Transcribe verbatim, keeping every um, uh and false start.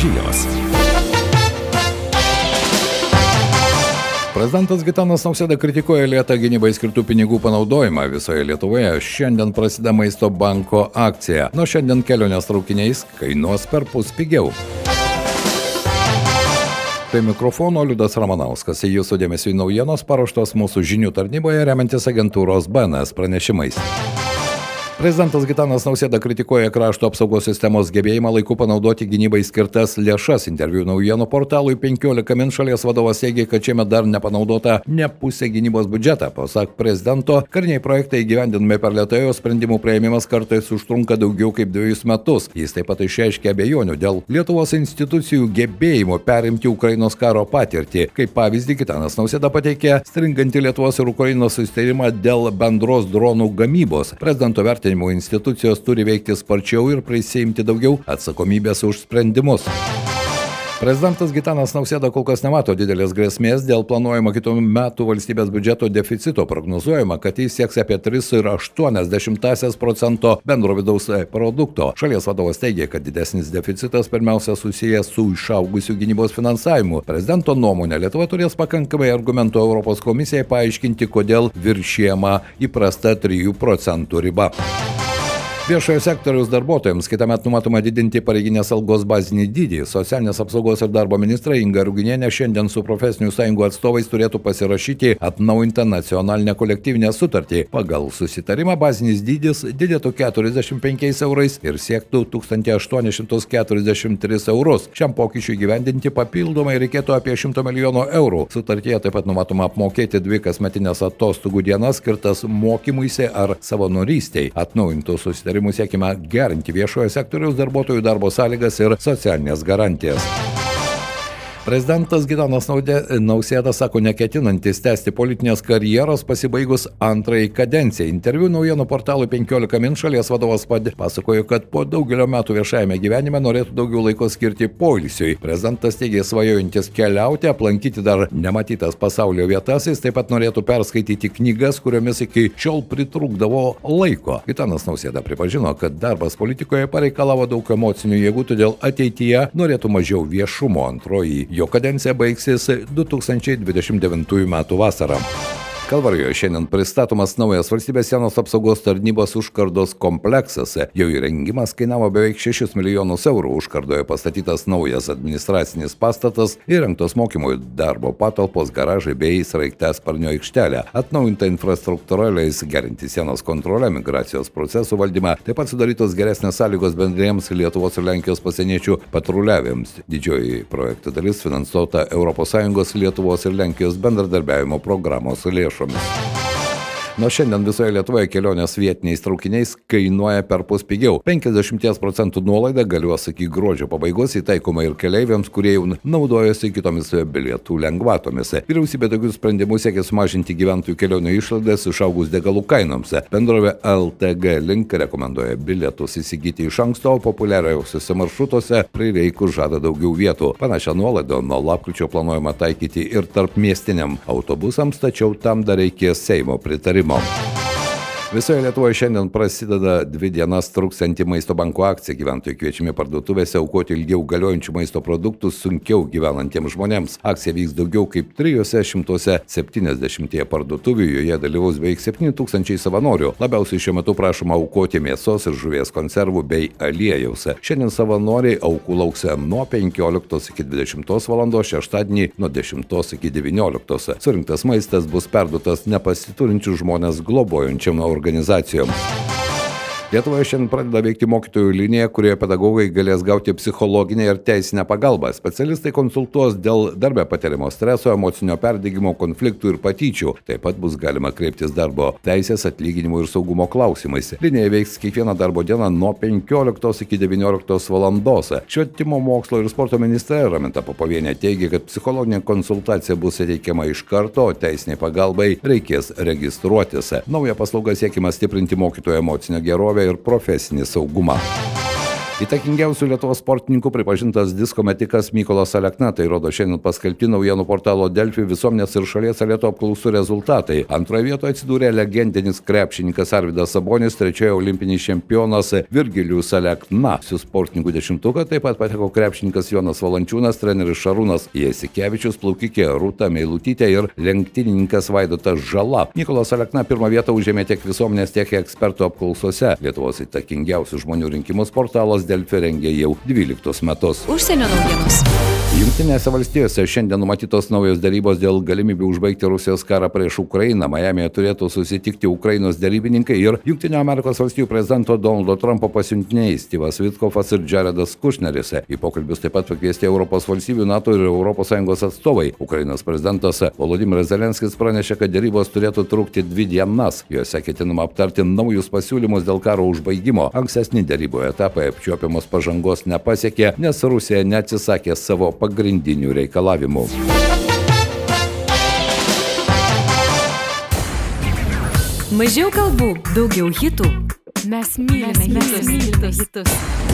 žinios. Prezidentas Gitanas Nausėda kritikuoja lėtą gynybai skirtų pinigų panaudojimą. Visoje Lietuvoje šiandien prasideda Maisto banko akcija. Nuo šiandien kelionės traukiniais kainuos perpus pigiau. Prie mikrofono Liudas Ramanauskas. Jūsų dėmesiui naujienos paruoštos mūsų žinių tarnyboje remiantis agentūros B N S pranešimais. Prezidentas Gitanas Nausėda kritikuoja krašto apsaugos sistemos gebėjimą laiku panaudoti gynybai skirtas lėšas. Interviu naujienų portalui penkiolika min šalies vadovas teigia, kad šiemet dar nepanaudota ne pusė gynybos biudžetą. Pasak prezidento, kariniai projektai įgyvendinami per lėtai, o sprendimų priėmimas kartais užtrunka daugiau kaip dviejus metus. Jis taip pat išreiškė abejonių dėl Lietuvos institucijų gebėjimo perimti Ukrainos karo patirtį. Kaip pavyzdį, Gitanas Nausėda pateikė stringantį Lietuvos ir Ukrainos susitarimą dėl bendros dronų gamybos. Prezidento vertinimu institucijos turi veikti sparčiau ir prisiimti daugiau atsakomybės už sprendimus. Prezidentas Gitanas Nausėda kol kas nemato didelės grėsmės dėl planuojamo kitų metų valstybės biudžeto deficito. Prognozuojama, kad jis sieks apie tris ir aštuonias dešimtąsias procento bendro vidaus produkto. Šalies vadovas teigia, kad didesnis deficitas pirmiausia susijęs su išaugusiu gynybos finansavimu. Prezidento nuomonė, Lietuva turės pakankamai argumentų Europos komisijai paaiškinti, kodėl viršijama įprasta trijų procentų riba. Viešojo sektoriaus darbuotojams kitąmet numatoma didinti pareiginės algos bazinį dydį. Socialinės apsaugos ir darbo ministra Inga Ruginienė šiandien su profesinių sąjungų atstovais turėtų pasirašyti atnaujintą nacionalinę kolektyvinę sutartį. Pagal susitarimą bazinis dydis didėtų keturiasdešimt penkiais eurais ir siektų tūkstantį aštuonis šimtus keturiasdešimt tris eurus. Šiam pokyčiui įgyvendinti papildomai reikėtų apie šimto milijonų eurų. Sutartyje taip pat numatoma apmokėti dvi kasmetinės atostogų dienas skirtas mokymuisi ar savanorystei. Atnaujintų susitarimų siekime gerinti viešojo sektoriaus darbuotojų darbo sąlygas ir socialinės garantijas. Prezidentas Gitanas Nausėda sako neketinantis tęsti politinės karjeros pasibaigus antrajai kadencijai. Interviu naujienų portalui penkiolika min šalies vadovas pasakojo, kad po daugelio metų viešajame gyvenime norėtų daugiau laiko skirti poilsiui. Prezidentas teigė svajojantis keliauti, aplankyti dar nematytas pasaulio vietas, jis taip pat norėtų perskaityti knygas, kuriomis iki šiol pritrūkdavo laiko. Gitanas Nausėda pripažino, kad darbas politikoje pareikalavo daug emocinių jėgų, todėl ateityje norėtų mažiau viešumo. Antroji jo kadencija baigsis du tūkstančiai dvidešimt devintųjų metų vasarą. Kalvarijoje šiandien pristatomas naujas valstybės sienos apsaugos tarnybos užkardos kompleksas. Jo įrengimas kainavo beveik šešis milijonus eurų. Užkardoje pastatytas naujas administracinis pastatas, įrengtos mokymų darbo patalpos, garažai bei sraigtasparnio aikštelė. Atnaujinta infrastruktūra leis gerinti sienos kontrolę, migracijos procesų valdymą, taip pat sudarytos geresnės sąlygos bendriems Lietuvos ir Lenkijos pasieniečių patruliavimams. Didžioji projekto dalis finansuota Europos Sąjungos, Lietuvos ir Lenkijos bendradarbiavimo programos lėšų. Nuo šiandien visoje Lietuvoje kelionės vietiniais traukiniais kainuoja perpus pigiau. penkiasdešimt procentų nuolaida galios iki gruodžio pabaigos, įtaikoma ir keleiviams, kurie jau naudojasi kitomis bilietų lengvatomis. Vyriausybė tokius sprendimus siekia sumažinti gyventojų kelionių išlaidas išaugus degalų kainoms. Bendrovė L T G Link rekomenduoja bilietus įsigyti iš anksto, o populiariausiuose maršrutuose prireikus žada daugiau vietų. Panašią nuolaidą nuo lapkričio planuojama taikyti ir tarp miestiniam autobusams, tačiau tam dar reikės Seimo pritarimo. Visoje Lietuvoje šiandien prasideda dvi dienas truksianti Maisto banko akcija. Gyventojai kviečiami parduotuvėse aukoti ilgiau galiojančių maisto produktų sunkiau gyvenantiems žmonėms. Akcija vyks daugiau kaip trijose šimtuose septyniasdešimtyje parduotuvių, joje dalyvaus beveik septyni tūkstančiai savanorių. Labiausiai šiuo metu prašoma aukoti mėsos ir žuvies konservų bei aliejaus. Šiandien savanoriai aukų lauks nuo penkioliktos iki dvidešimtos valandos, šeštadienį nuo dešimtos iki devynioliktos. Surinktas maistas bus perduotas nepasiturinčių žmonės globojančiam organizacijoms. Lietuvoje šiandien pradeda veikti mokytojų linija, kurioje pedagogai galės gauti psichologinę ir teisinę pagalbą. Specialistai konsultuos dėl darbe patiriamo streso, emocinio perdegimo, konfliktų ir patyčių. Taip pat bus galima kreiptis darbo teisės, atlyginimų ir saugumo klausimais. Linija veiks kiekvieną darbo dieną nuo penkioliktos iki devynioliktos valandos. Švietimo, mokslo ir sporto ministrė Raminta Popovienė teigia, kad psichologinė konsultacija bus teikiama iš karto, o teisiniai pagalbai reikės registruotis. Nauja paslauga siekiama stiprinti mokytojų emocinę gerovę ir profesinį saugumą. Įtakingiausių Lietuvos sportininkų pripažintas disko metikas Mykolas Alekna, tai rodo šiandien paskelbti naujienų portalo Delfi visuomenės ir šalies elito apklausų rezultatai. Antroje vietoje atsidūrė legendinis krepšininkas Arvydas Sabonis, trečioje olimpinis čempionas Virgilijus Alekna. Su sportininkų dešimtuką taip pat pateko krepšininkas Jonas Valančiūnas, treneris Šarūnas Jasikevičius, plaukikė Rūta Meilutytė ir lenktynininkas Vaidotas Žala. Mykolas Alekna pirmą vietą užėmė tiek visuomenės, tiek ekspertų apklausose. Lietuvos įtakingiausių žmonių rinkimus portalas Delfi rengia jau dvyliktus metus. Užsienio naujienos. Jungtinėse valstijose šiandien numatytos naujos dėrybos dėl galimybių užbaigti Rusijos karą prieš Ukrainą. Majamyje turėtų susitikti Ukrainos derybininkai ir Jungtinių Amerikos valstijų prezidento Donaldo Trumpo pasiuntiniai Styvas Vitkofas ir Jaredas Kušneris. Į pokalbius taip pat pakviesti Europos valstybių, NATO ir Europos Sąjungos atstovai. Ukrainos prezidentas Volodymyras Zelenskis pranešė, kad dėrybos turėtų trukti dvi dienas. Juose ketinama aptarti naujus pasiūlymus dėl karo užbaigimo. Ankstesni dėrybų etapai apčiuopiamos pažangos nepasiekė, nes Rusija neatsisakė savo pagrindinių reikalavimų. Mažiau kalbų, daugiau hitų. Mes mylime hitus.